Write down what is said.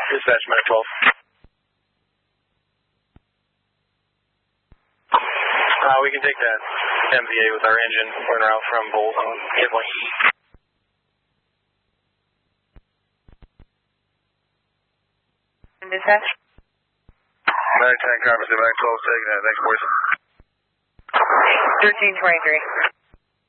Dispatch, Mac 12. We can take that MVA with our engine en route from Bolt on Midway. Dispatch? Mac 10, conference, Mac 12, taking that. Thanks, boys. 1323.